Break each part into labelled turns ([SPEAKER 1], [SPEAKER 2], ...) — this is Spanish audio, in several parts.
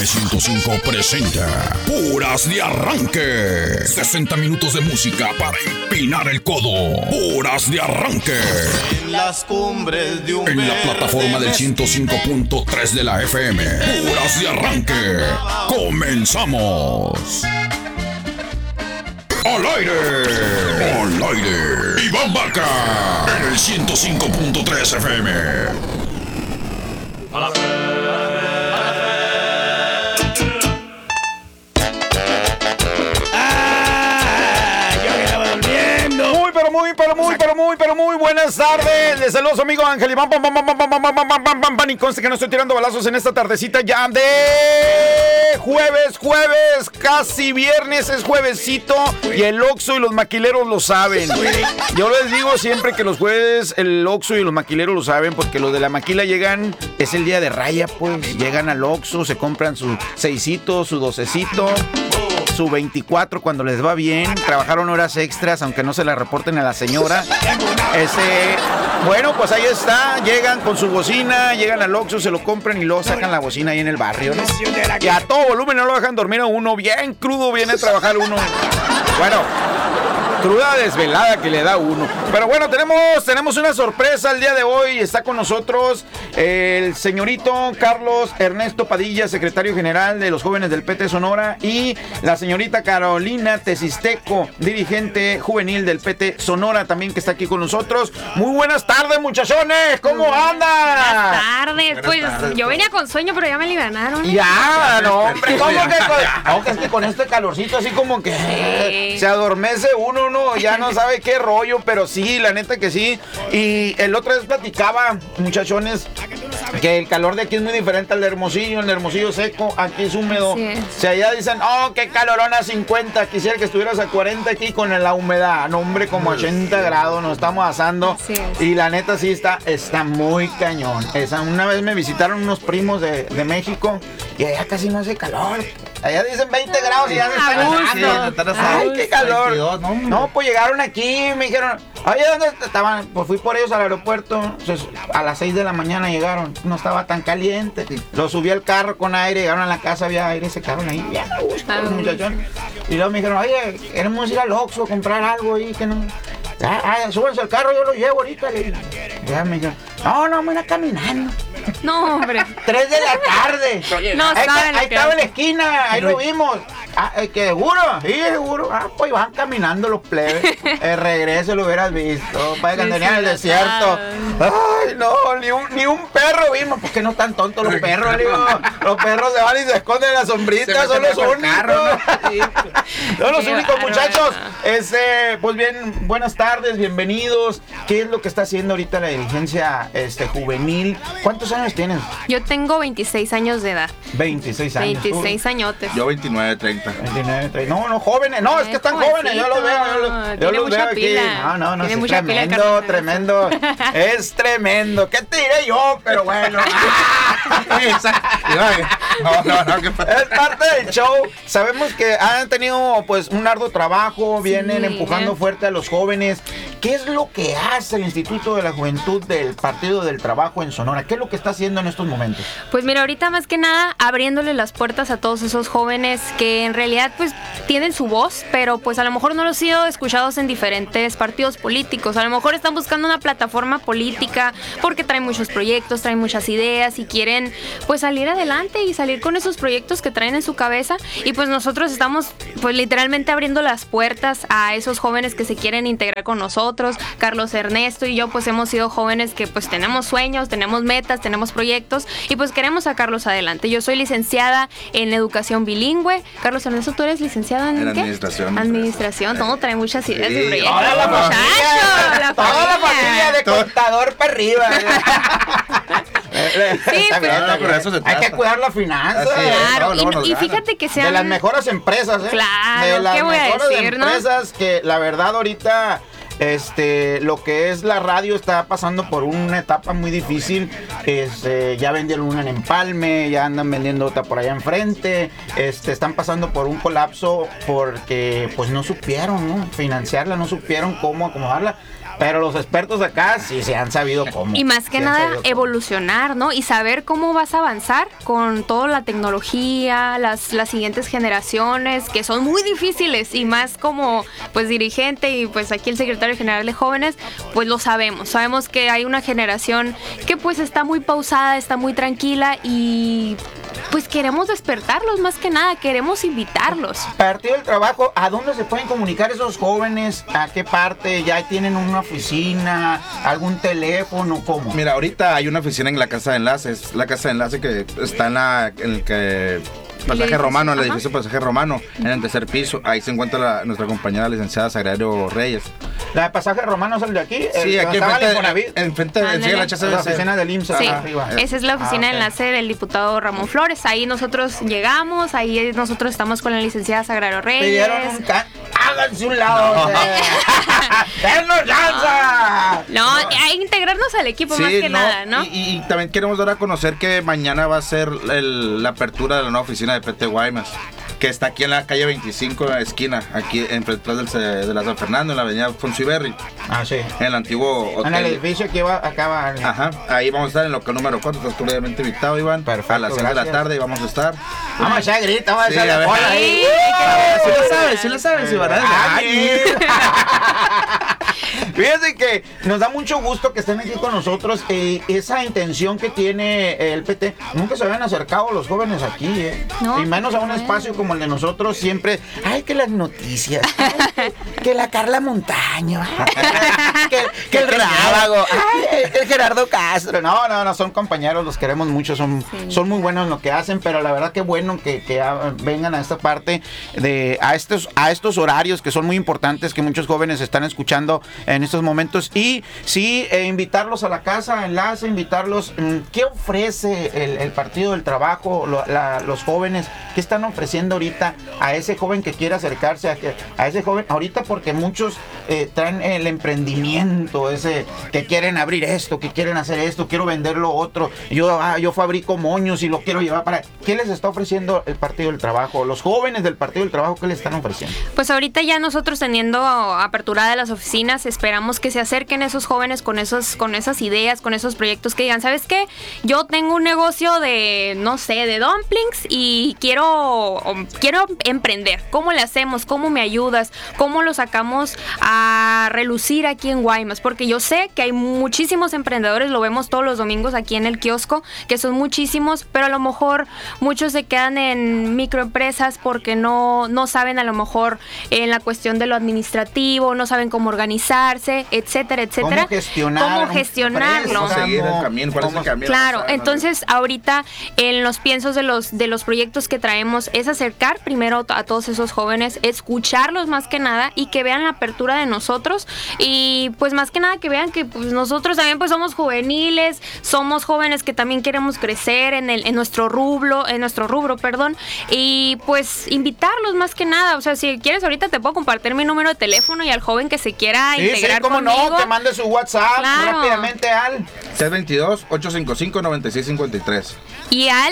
[SPEAKER 1] 99.5 presenta Puras de Arranque. 60 minutos de música para empinar el codo. Puras de Arranque.
[SPEAKER 2] En las cumbres de un
[SPEAKER 1] En la plataforma del 105.3 de la FM. Puras de Arranque. Comenzamos. ¡Al aire! ¡Al aire! ¡Iván Vaca! En el 105.3 FM. ¡A la muy buenas tardes. Les saludo a su amigo Ángel Iván. Y conste que no estoy tirando balazos en esta tardecita ya de jueves, casi viernes, es juevesito. Y el Oxxo y los maquileros lo saben. Yo les digo siempre que los jueves el Oxxo y los maquileros lo saben, porque los de la maquila llegan, es el día de raya, pues. Llegan al Oxxo, se compran su 6cito, su 12cito, su 24 cuando les va bien. Trabajaron horas extras, aunque no se las reporten a la señora. Bueno, pues ahí está. Llegan con su bocina, llegan al Oxxo, se lo compran y luego sacan la bocina ahí en el barrio, ¿no? Y a todo volumen no lo dejan dormir a uno. Bien crudo viene a trabajar uno. Bueno, cruda desvelada que le da uno. Pero bueno, tenemos una sorpresa el día de hoy. Está con nosotros el señorito Carlos Ernesto Padilla, secretario general de los jóvenes del PT Sonora, y la señorita Carolina Tesisteco, dirigente juvenil del PT Sonora, también, que está aquí con nosotros. Muy buenas tardes, muchachones. ¿Cómo andan?
[SPEAKER 3] Buenas tardes. Pues yo venía con sueño, pero ya me liberaron.
[SPEAKER 1] Ya, no, hombre. ¿Cómo que es que con este calorcito así como que se adormece uno? No, ya no sabe qué rollo, pero sí, la neta que sí. Y el otro vez platicaba, muchachones, que el calor de aquí es muy diferente al de Hermosillo. En Hermosillo seco, aquí es húmedo. Sí. Si allá dicen, oh, qué calorón a 50, quisiera que estuvieras a 40 aquí con la humedad. No, hombre, como 80 grados, nos estamos asando. Sí. Y la neta sí está muy cañón. Una vez me visitaron unos primos de México y allá casi no hace calor. Allá dicen 20 grados y ya se están. Ay, qué calor. 22, no, pues llegaron aquí, me dijeron, oye, ¿dónde estaban? Pues fui por ellos al aeropuerto. Entonces, a las 6 de la mañana llegaron. No estaba tan caliente. Lo subí al carro con aire, llegaron a la casa, había aire, se quedaron ahí. Ya me gusta, los muchachones. Y luego me dijeron, oye, queremos ir al Oxxo a comprar algo ahí que no. Súbanse al carro, yo lo llevo ahorita. Ya me dijeron, no, me voy a caminando.
[SPEAKER 3] No, hombre.
[SPEAKER 1] 3 de la tarde.
[SPEAKER 3] No,
[SPEAKER 1] ahí estaba en la esquina, ahí lo vimos. ¿Que seguro? Sí, seguro. Pues van caminando los plebes. El regreso lo hubieras visto. Para que tenían el desierto. Ay, no, ni un perro vimos. ¿Por qué no están tontos los perros? Digo? Los perros se van y se esconden en la sombrita. Son los únicos. Son los únicos, muchachos. Pues bien, buenas tardes, bienvenidos. ¿Qué es lo que está haciendo ahorita la dirigencia juvenil? ¿Cuántos años tienes?
[SPEAKER 3] Yo tengo 26 años de edad.
[SPEAKER 1] 26 años.
[SPEAKER 3] 26 añotes.
[SPEAKER 4] Yo 29, 30.
[SPEAKER 1] 29, 30. No, jóvenes. No, es que están jóvenes. Yo los veo. Yo los veo aquí. No, es tremendo. Es tremendo. ¿Qué te diré yo? Pero bueno. No. Es parte del show. Sabemos que han tenido pues un arduo trabajo. Vienen empujando fuerte a los jóvenes. ¿Qué es lo que hace el Instituto de la Juventud del Partido del Trabajo en Sonora? ¿Qué es lo que está haciendo en estos momentos?
[SPEAKER 3] Pues mira, ahorita más que nada abriéndole las puertas a todos esos jóvenes que en realidad pues tienen su voz, pero pues a lo mejor no los han sido escuchados en diferentes partidos políticos. A lo mejor están buscando una plataforma política porque traen muchos proyectos, traen muchas ideas y quieren pues salir adelante y salir con esos proyectos que traen en su cabeza. Y pues nosotros estamos pues literalmente abriendo las puertas a esos jóvenes que se quieren integrar con nosotros. Carlos Ernesto y yo pues hemos sido jóvenes que pues tenemos sueños, tenemos metas, tenemos proyectos y pues queremos sacarlos adelante. Yo soy licenciada en educación bilingüe. Carlos Ernesto, ¿tú eres licenciada en qué? Administración. Todo trae muchas ideas de proyectos.
[SPEAKER 1] Toda la familia de contador para arriba.
[SPEAKER 3] Sí,
[SPEAKER 4] pero eso se trata.
[SPEAKER 1] Hay que cuidar la finanza.
[SPEAKER 3] Claro, y fíjate que sean
[SPEAKER 1] de las mejores empresas,
[SPEAKER 3] Claro,
[SPEAKER 1] de las
[SPEAKER 3] ¿qué voy a
[SPEAKER 1] mejores
[SPEAKER 3] decir,
[SPEAKER 1] empresas, ¿no? Que la verdad ahorita lo que es la radio está pasando por una etapa muy difícil. Ya vendieron una en Empalme, ya andan vendiendo otra por allá enfrente. Están pasando por un colapso porque pues no supieron, ¿no?, financiarla, no supieron cómo acomodarla. Pero los expertos acá sí se han sabido cómo.
[SPEAKER 3] Y más que
[SPEAKER 1] Sí han
[SPEAKER 3] nada
[SPEAKER 1] sabido cómo.
[SPEAKER 3] evolucionar, ¿no? Y saber cómo vas a avanzar con toda la tecnología, las siguientes generaciones, que son muy difíciles, y más como pues dirigente y pues aquí el secretario general de jóvenes, pues lo sabemos. Sabemos que hay una generación que pues está muy pausada, está muy tranquila, y pues queremos despertarlos más que nada, queremos invitarlos.
[SPEAKER 1] Partido del Trabajo, ¿a dónde se pueden comunicar esos jóvenes? ¿A qué parte? ¿Ya tienen una oficina? ¿Algún teléfono? ¿Cómo?
[SPEAKER 4] Mira, ahorita hay una oficina en la Casa de Enlaces. La Casa de Enlace que está en el que... Pasaje Romano, el edificio Pasaje Romano, en el tercer piso. Ahí se encuentra nuestra compañera licenciada Sagrario Reyes.
[SPEAKER 1] ¿La de Pasaje Romano es el de aquí?
[SPEAKER 4] Sí,
[SPEAKER 1] ¿El que
[SPEAKER 4] aquí
[SPEAKER 1] estaba en Infonavit?
[SPEAKER 4] enfrente de la
[SPEAKER 3] Ándale.
[SPEAKER 1] La
[SPEAKER 4] HCBC.
[SPEAKER 1] oficina del IMSS
[SPEAKER 3] Sí,
[SPEAKER 1] arriba.
[SPEAKER 3] esa es la oficina de
[SPEAKER 1] ok.
[SPEAKER 3] enlace del diputado Ramón Flores. Ahí nosotros llegamos, ahí nosotros estamos con la licenciada Sagrario Reyes.
[SPEAKER 1] Pidieron un háganse un lado. ¡Denos lanza!
[SPEAKER 3] No, hay que integrarnos al equipo más que nada, ¿no?
[SPEAKER 4] Y también queremos dar a conocer que mañana va a ser la apertura de la nueva oficina de PT Guaymas, que está aquí en la calle 25, en la esquina, aquí enfrente de la San Fernando, en la avenida Alfonso Iberri,
[SPEAKER 1] Ah, sí.
[SPEAKER 4] en el antiguo hotel.
[SPEAKER 1] En el edificio que acaba.
[SPEAKER 4] Ajá, ahí vamos a estar en local número 4, estás obviamente invitado, Iván.
[SPEAKER 1] Perfecto,
[SPEAKER 4] a las 6 de la
[SPEAKER 1] gracias.
[SPEAKER 4] tarde y vamos a estar.
[SPEAKER 1] Vamos a echar grita, vamos a
[SPEAKER 4] Sí,
[SPEAKER 1] echar
[SPEAKER 4] a
[SPEAKER 1] la
[SPEAKER 4] ver.
[SPEAKER 1] bola ahí.
[SPEAKER 4] Sí lo sabes, Iván.
[SPEAKER 1] Fíjense que nos da mucho gusto que estén aquí con nosotros. Esa intención que tiene el PT, nunca se habían acercado los jóvenes aquí,
[SPEAKER 3] No,
[SPEAKER 1] y menos a un
[SPEAKER 3] no.
[SPEAKER 1] espacio como el de nosotros. Siempre, ay, que las noticias, ay, que la Carla Montaño, que el Rábago, ay, que el Gerardo Castro. No, son compañeros, los queremos mucho, son muy buenos en lo que hacen, pero la verdad que bueno que vengan a esta parte a estos horarios que son muy importantes, que muchos jóvenes están escuchando en estos momentos. Y sí, invitarlos a la Casa Enlace, invitarlos. ¿Qué ofrece el Partido del Trabajo, los jóvenes? ¿Qué están ofreciendo ahorita a ese joven que quiere acercarse a ese joven ahorita? Porque muchos traen el emprendimiento ese, que quieren abrir esto, que quieren hacer esto, quiero vender lo otro, yo fabrico moños y lo quiero llevar para... ¿Qué les está ofreciendo el Partido del Trabajo? Los jóvenes del Partido del Trabajo, ¿qué les están ofreciendo?
[SPEAKER 3] Pues ahorita ya nosotros teniendo apertura de las oficinas, esperamos que se acerquen esos jóvenes con esas ideas, con esos proyectos, que digan, ¿sabes qué? Yo tengo un negocio de, no sé, de dumplings y quiero emprender. ¿Cómo le hacemos? ¿Cómo me ayudas? ¿Cómo lo sacamos a relucir aquí en Guaymas? Porque yo sé que hay muchísimos emprendedores, lo vemos todos los domingos aquí en el kiosco, que son muchísimos, pero a lo mejor muchos se quedan en microempresas porque no saben a lo mejor en la cuestión de lo administrativo, no saben cómo organizarse, etcétera, etcétera.
[SPEAKER 1] ¿Cómo gestionarlo?
[SPEAKER 4] ¿Cómo seguir el camino? ¿Cuál es el camino?
[SPEAKER 3] Claro,
[SPEAKER 4] No saben,
[SPEAKER 3] entonces ahorita en los piensos de los proyectos que traemos es acercar primero a todos esos jóvenes, escucharlos más que nada y que vean la apertura de nosotros, y pues más que nada que vean que pues nosotros también pues somos juveniles, somos jóvenes que también queremos crecer en nuestro rubro, y pues invitarlos más que nada. O sea, si quieres ahorita te puedo compartir mi número de teléfono y al joven que se quiera integrar
[SPEAKER 1] cómo
[SPEAKER 3] conmigo.
[SPEAKER 1] no, que mande su WhatsApp rápidamente al
[SPEAKER 4] 622-855-9653.
[SPEAKER 3] Y al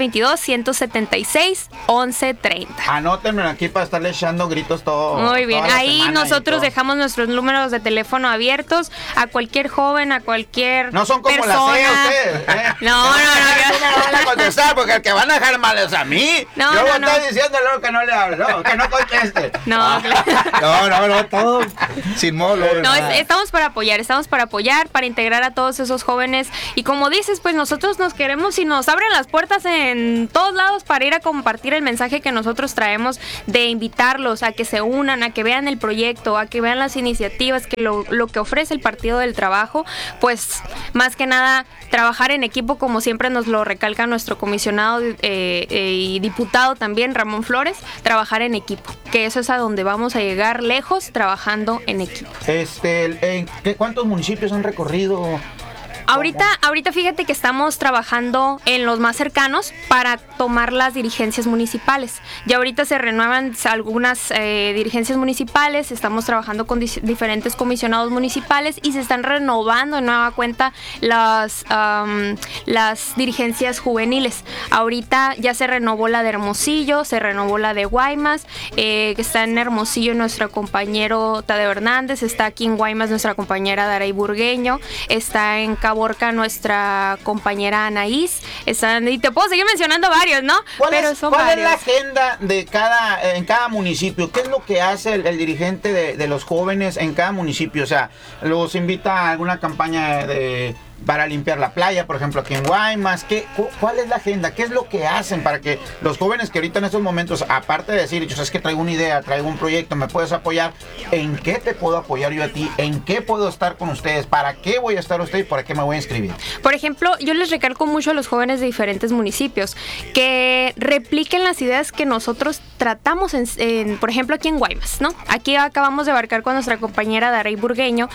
[SPEAKER 3] 622-176-1130.
[SPEAKER 1] Anótenme aquí para estarle echando gritos todo.
[SPEAKER 3] Muy bien,
[SPEAKER 1] toda la
[SPEAKER 3] ahí
[SPEAKER 1] semana y
[SPEAKER 3] nosotros
[SPEAKER 1] todo.
[SPEAKER 3] dejamos nuestros números de teléfono abiertos a cualquier joven, a cualquier
[SPEAKER 1] No son como
[SPEAKER 3] persona.
[SPEAKER 1] la C ustedes, ¿eh?
[SPEAKER 3] No.
[SPEAKER 1] No me van a contestar porque el que van a dejar mal es a mí.
[SPEAKER 3] No,
[SPEAKER 1] Yo voy a
[SPEAKER 3] no.
[SPEAKER 1] estar diciéndole que no le hable, no, que no conteste.
[SPEAKER 3] No, claro.
[SPEAKER 4] No, todo sin molo.
[SPEAKER 3] No, estamos para apoyar, para integrar a todos esos jóvenes. Y como dices, pues nosotros nos queremos y nos abren las puertas en todos lados para ir a compartir el mensaje que nosotros traemos, de invitarlos a que se unan, a que vean el proyecto, a que vean las iniciativas, que lo que ofrece el Partido del Trabajo. Pues más que nada trabajar en equipo, como siempre nos lo recalca nuestro comisionado y diputado también, Ramón Flores, trabajar en equipo, que eso es a donde vamos a llegar lejos, trabajando en equipo.
[SPEAKER 1] ¿Cuántos municipios han recorrido?
[SPEAKER 3] Ahorita fíjate que estamos trabajando en los más cercanos para tomar las dirigencias municipales. Ya ahorita se renuevan algunas dirigencias municipales, estamos trabajando con diferentes comisionados municipales y se están renovando en nueva cuenta las dirigencias juveniles. Ahorita ya se renovó la de Hermosillo, se renovó la de Guaymas, que está en Hermosillo nuestro compañero Tadeo Hernández, está aquí en Guaymas nuestra compañera Daray Burgueño, está en Caborca nuestra compañera Anaís, y te puedo seguir mencionando varios, ¿no?
[SPEAKER 1] ¿Cuál es la agenda de en cada municipio? ¿Qué es lo que hace el dirigente de los jóvenes en cada municipio? O sea, los invita a alguna campaña para limpiar la playa, por ejemplo, aquí en Guaymas. ¿Cuál es la agenda? ¿Qué es lo que hacen para que los jóvenes que ahorita en estos momentos, aparte de decir, yo sabes que traigo una idea, traigo un proyecto, me puedes apoyar? ¿En qué te puedo apoyar yo a ti? ¿En qué puedo estar con ustedes? ¿Para qué voy a estar usted y para qué me voy a inscribir?
[SPEAKER 3] Por ejemplo, yo les recalco mucho a los jóvenes de diferentes municipios que repliquen las ideas que nosotros tratamos por ejemplo, aquí en Guaymas, ¿no? Aquí acabamos de abarcar con nuestra compañera Daray Burgueño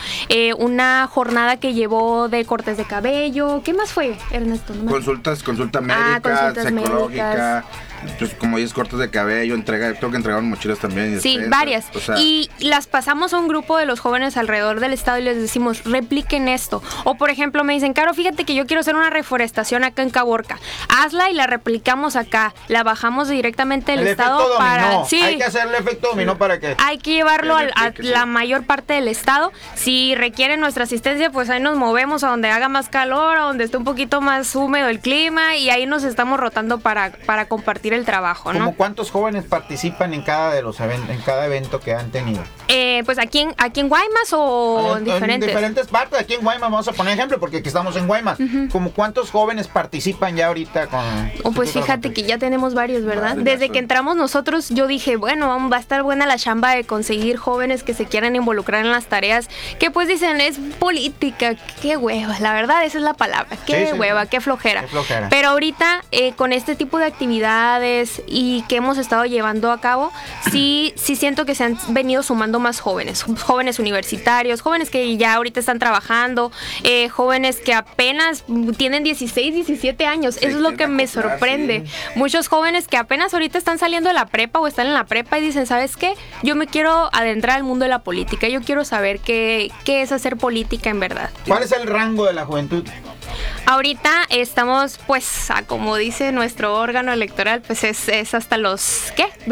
[SPEAKER 3] una jornada que llevó de cortes de cabello. ¿Qué más fue, Ernesto? No
[SPEAKER 4] consulta médica,
[SPEAKER 3] consultas
[SPEAKER 4] psicológica,
[SPEAKER 3] médicas.
[SPEAKER 4] Pues como 10 cortes de cabello, creo que entregaron mochilas también.
[SPEAKER 3] Sí, varias. O sea, y las pasamos a un grupo de los jóvenes alrededor del estado y les decimos, repliquen esto. O por ejemplo me dicen, Caro, fíjate que yo quiero hacer una reforestación acá en Caborca. Hazla y la replicamos acá. La bajamos directamente del estado para...
[SPEAKER 1] Sí, hay que hacerle efecto dominó para que...
[SPEAKER 3] Hay que llevarlo a la mayor parte del estado. Si requieren nuestra asistencia, pues ahí nos movemos a donde haga más calor, a donde esté un poquito más húmedo el clima y ahí nos estamos rotando para compartir el trabajo, ¿no?
[SPEAKER 1] ¿Cómo cuántos jóvenes participan en cada evento que han tenido?
[SPEAKER 3] Pues aquí en Guaymas o en
[SPEAKER 1] diferentes partes. Aquí en Guaymas vamos a poner ejemplo porque aquí estamos en Guaymas. ¿Cómo cuántos jóvenes participan ya ahorita con?
[SPEAKER 3] Pues fíjate que ya tenemos varios, ¿verdad? Desde que entramos nosotros yo dije, bueno, va a estar buena la chamba de conseguir jóvenes que se quieran involucrar en las tareas que pues dicen es política, qué hueva, la verdad esa es la palabra, qué hueva, qué flojera. Pero ahorita con este tipo de actividades y que hemos estado llevando a cabo, sí siento que se han venido sumando más jóvenes universitarios, jóvenes que ya ahorita están trabajando, jóvenes que apenas tienen 16, 17 años, eso es lo que me sorprende. Muchos jóvenes que apenas ahorita están saliendo de la prepa o están en la prepa y dicen, ¿sabes qué? Yo me quiero adentrar al mundo de la política, yo quiero saber qué es hacer política en verdad.
[SPEAKER 1] ¿Cuál es el rango de la juventud?
[SPEAKER 3] Ahorita estamos, pues, como dice nuestro órgano electoral, pues es hasta los,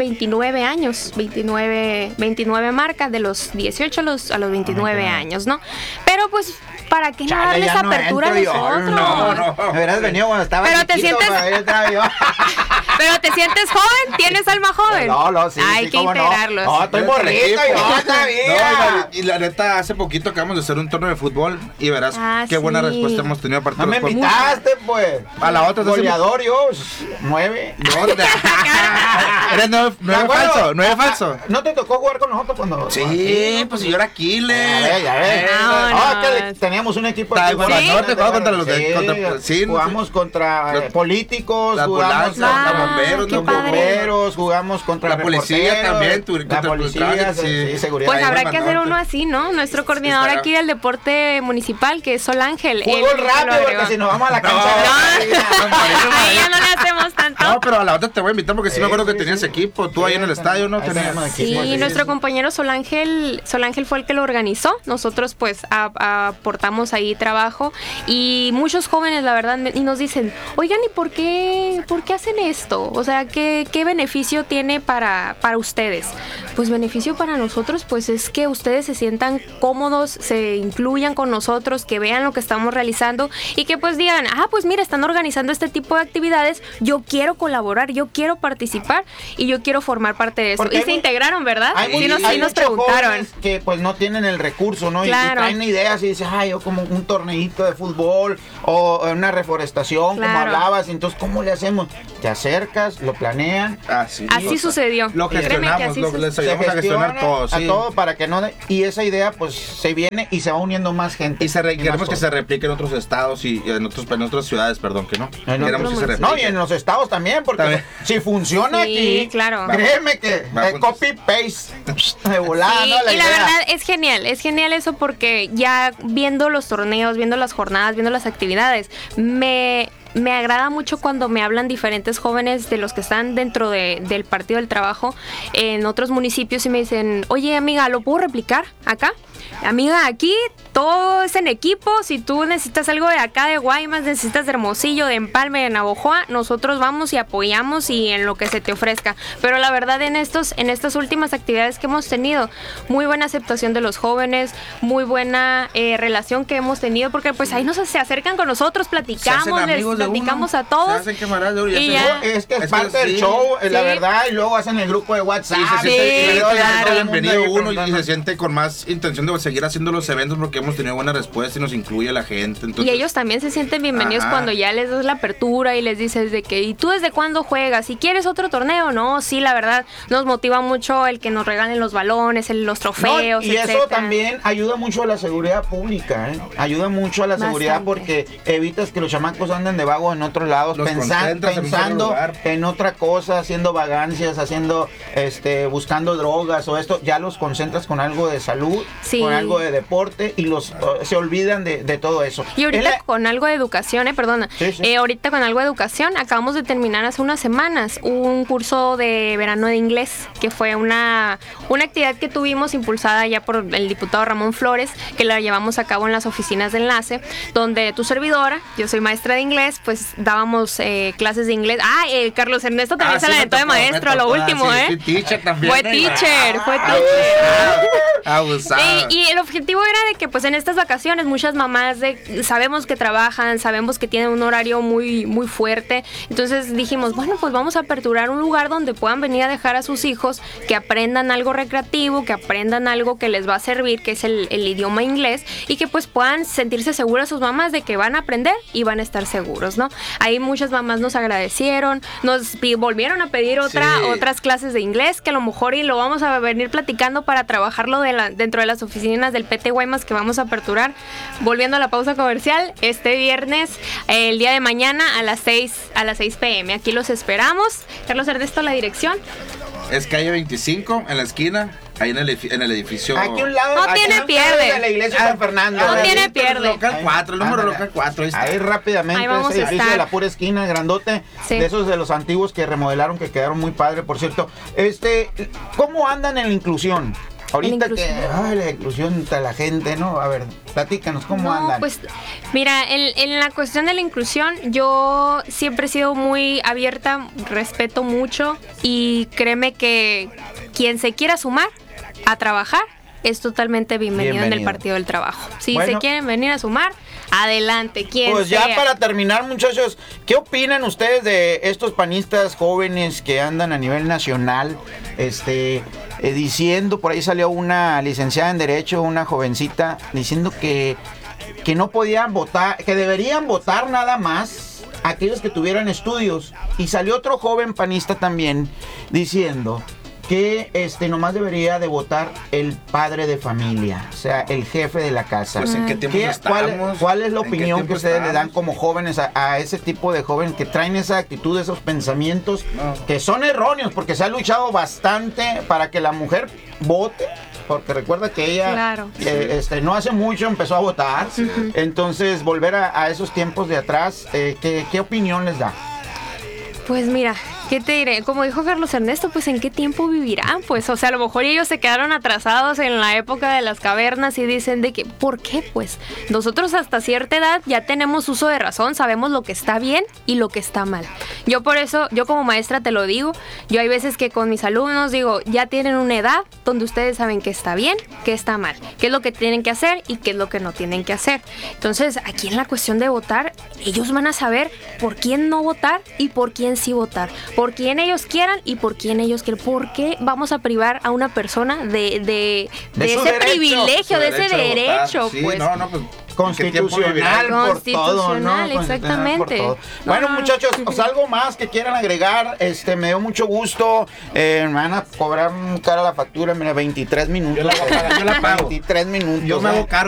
[SPEAKER 3] 29 años, 29 marcas, de los 18 a los 29 años, ¿no? Pero, pues, ¿para qué no darles apertura a nosotros?
[SPEAKER 1] No. Me hubieras venido cuando estaba
[SPEAKER 3] Pero chiquito, Pero te sientes joven, tienes alma joven.
[SPEAKER 1] No, sí.
[SPEAKER 3] Hay que integrarlos.
[SPEAKER 1] No, estoy morrito yo todavía.
[SPEAKER 4] Y la neta, hace poquito acabamos de hacer un torneo de fútbol y verás qué buena respuesta hemos tenido a partir de
[SPEAKER 1] los me invitaste, pues.
[SPEAKER 4] A la otra
[SPEAKER 1] goleador, yo, 9.
[SPEAKER 4] Eres 9 falso.
[SPEAKER 1] ¿No te tocó jugar con nosotros cuando?
[SPEAKER 4] Sí, pues yo era Killer.
[SPEAKER 1] Ya ves. Que teníamos un equipo. Jugamos contra políticos, jugamos
[SPEAKER 4] contra
[SPEAKER 1] bomberos, jugamos contra
[SPEAKER 4] la policía también,
[SPEAKER 1] la policía, seguridad.
[SPEAKER 3] Pues habrá que hacer uno así, ¿no? Nuestro coordinador aquí del deporte municipal, que es Sol Ángel.
[SPEAKER 1] Fútbol rápido, porque si nos vamos a la cancha.
[SPEAKER 3] Ahí ya no le hacemos tanto.
[SPEAKER 4] No, pero a la otra te voy a invitar porque sí me acuerdo que tenías equipo. Tú ahí en el estadio, ¿no?
[SPEAKER 3] Sí, nuestro compañero Sol Ángel fue el que lo organizó. Nosotros pues aportamos ahí trabajo y muchos jóvenes, la verdad, y nos dicen, oigan, ¿y por qué hacen esto? O sea, ¿qué beneficio tiene para ustedes? Pues beneficio para nosotros, pues es que ustedes se sientan cómodos, se incluyan con nosotros, que vean lo que estamos realizando y que pues digan, pues mira, están organizando este tipo de actividades, yo quiero colaborar, yo quiero participar y yo quiero formar parte de eso. Porque y se integraron, ¿verdad?
[SPEAKER 1] Sí nos preguntaron. Que pues no tienen el recurso, ¿no? Claro. Y traen ideas y dicen, yo como un torneito de fútbol o una reforestación, como hablabas, entonces ¿cómo le hacemos? Te acercas, lo planean.
[SPEAKER 3] Así sucedió.
[SPEAKER 4] Lo gestionamos, les ayudamos a gestionar todo.
[SPEAKER 1] A todo para que no... Y esa idea pues se viene y se va uniendo más gente.
[SPEAKER 4] Y queremos que se replique en otros estados y en otras ciudades, perdón, que no.
[SPEAKER 1] Queremos que se replique. No, y en los estados también, porque si funciona aquí,
[SPEAKER 3] claro.
[SPEAKER 1] créeme que copy-paste de volada,
[SPEAKER 3] Sí,
[SPEAKER 1] ¿no?
[SPEAKER 3] y la verdad es genial eso porque ya viendo los torneos, viendo las jornadas, viendo las actividades, me agrada mucho cuando me hablan diferentes jóvenes de los que están dentro del Partido del Trabajo en otros municipios y me dicen, oye amiga, ¿lo puedo replicar acá? Amiga, aquí todo es en equipo. Si tú necesitas algo de acá de Guaymas, necesitas de Hermosillo, de Empalme, de Navojoa, nosotros vamos y apoyamos y en lo que se te ofrezca. Pero la verdad en estas últimas actividades que hemos tenido, muy buena aceptación de los jóvenes, muy buena relación que hemos tenido, porque pues ahí se acercan con nosotros, platicamos, les platicamos a todos.
[SPEAKER 4] Se hacen camaradas de uno,
[SPEAKER 3] Y ya.
[SPEAKER 1] Es que es parte del show, la verdad, y luego hacen el grupo de WhatsApp.
[SPEAKER 4] Y se siente
[SPEAKER 3] claro.
[SPEAKER 4] bienvenido uno y se siente con más intención de seguir haciendo los eventos porque hemos tenido buena respuesta y nos incluye la gente. Entonces,
[SPEAKER 3] y ellos también se sienten bienvenidos cuando ya les das la apertura y les dices de que, ¿y tú desde cuándo juegas? ¿Si quieres otro torneo? No, sí, la verdad, nos motiva mucho el que nos regalen los balones, los trofeos,
[SPEAKER 1] y
[SPEAKER 3] etcétera.
[SPEAKER 1] eso también ayuda mucho a la seguridad pública, ¿eh? Ayuda mucho a la seguridad porque evitas que los chamacos anden de vagos en otros lados, pensando en otra cosa, haciendo vagancias, buscando drogas o esto, ya los concentras con algo de salud, con algo de deporte y se olvidan de todo eso.
[SPEAKER 3] Y ahorita con algo de educación, perdona,
[SPEAKER 1] sí.
[SPEAKER 3] Ahorita con algo de educación, acabamos de terminar hace unas semanas un curso de verano de inglés, que fue una actividad que tuvimos impulsada ya por el diputado Ramón Flores, que la llevamos a cabo en las oficinas de enlace, donde tu servidora, yo soy maestra de inglés, pues dábamos clases de inglés. Carlos Ernesto también se la aventó de maestro a lo último,
[SPEAKER 4] sí, teacher también.
[SPEAKER 3] Fue teacher.
[SPEAKER 4] Abusado.
[SPEAKER 3] Y el objetivo era de que pues en estas vacaciones muchas mamás sabemos que trabajan, sabemos que tienen un horario muy, muy fuerte, entonces dijimos, bueno, pues vamos a aperturar un lugar donde puedan venir a dejar a sus hijos, que aprendan algo recreativo, que aprendan algo que les va a servir, que es el idioma inglés, y que pues puedan sentirse seguras sus mamás de que van a aprender y van a estar seguros, ¿no? Ahí muchas mamás nos agradecieron, nos volvieron a pedir otras clases de inglés, que a lo mejor y lo vamos a venir platicando para trabajarlo dentro de las oficinas del PT Guaymas que vamos a aperturar. Volviendo a la pausa comercial, este viernes, el día de mañana a las 6 p.m. Aquí los esperamos. Carlos Ernesto, la dirección.
[SPEAKER 4] Es calle 25, en la esquina, ahí en el edificio.
[SPEAKER 1] Aquí a un lado.
[SPEAKER 3] No tiene pierde.
[SPEAKER 1] De la iglesia San Fernando.
[SPEAKER 3] No tiene pierde.
[SPEAKER 4] Local 4, el número local 4.
[SPEAKER 1] Ahí rápidamente,
[SPEAKER 3] ahí vamos
[SPEAKER 1] ese edificio
[SPEAKER 3] a estar.
[SPEAKER 1] de la pura esquina, grandote.
[SPEAKER 3] Sí.
[SPEAKER 1] De esos de los antiguos que remodelaron, que quedaron muy padre, por cierto. ¿Cómo andan en la inclusión? Ahorita la inclusión de la gente, ¿no? A ver, platícanos, ¿cómo andan?
[SPEAKER 3] Pues, mira, en la cuestión de la inclusión, yo siempre he sido muy abierta, respeto mucho y créeme que quien se quiera sumar a trabajar es totalmente bienvenido en el Partido del Trabajo. Si se quieren venir a sumar, adelante,
[SPEAKER 1] pues sea. Ya para terminar, muchachos, ¿qué opinan ustedes de estos panistas jóvenes que andan a nivel nacional? Diciendo, por ahí salió una licenciada en Derecho, una jovencita, diciendo que no podían votar, que deberían votar nada más aquellos que tuvieran estudios. Y salió otro joven panista también diciendo que nomás debería de votar el padre de familia, o sea, el jefe de la casa.
[SPEAKER 4] Pues, ¿en qué tiempo estamos?
[SPEAKER 1] ¿Cuál es la opinión que ustedes le dan como jóvenes a ese tipo de jóvenes que traen esa actitud, esos pensamientos que son erróneos? Porque se ha luchado bastante para que la mujer vote, porque recuerda que ella no hace mucho empezó a votar. Entonces volver a esos tiempos de atrás, ¿qué opinión les da?
[SPEAKER 3] Pues mira, ¿qué te diré? Como dijo Carlos Ernesto, pues ¿en qué tiempo vivirán? Pues, o sea, a lo mejor ellos se quedaron atrasados en la época de las cavernas y dicen de que, ¿por qué? Pues nosotros hasta cierta edad ya tenemos uso de razón, sabemos lo que está bien y lo que está mal. Yo por eso, yo como maestra te lo digo, yo hay veces que con mis alumnos digo, ya tienen una edad donde ustedes saben qué está bien, qué está mal, qué es lo que tienen que hacer y qué es lo que no tienen que hacer. Entonces, aquí en la cuestión de votar, ellos van a saber por quién no votar y por quién sí votar, por quién ellos quieran y por quién ellos quieran. ¿Por qué vamos a privar a una persona de ese privilegio, de ese derecho?
[SPEAKER 4] Sí,
[SPEAKER 3] pues
[SPEAKER 4] pues
[SPEAKER 1] constitucional por todo, ¿no?
[SPEAKER 3] Exactamente.
[SPEAKER 1] Por todo. Bueno, muchachos, algo más que quieran agregar. Me dio mucho gusto. Me van a cobrar cara la factura, mira, 23 minutos.
[SPEAKER 4] Yo la pago.
[SPEAKER 1] 23 minutos.
[SPEAKER 4] Yo me hago cargo.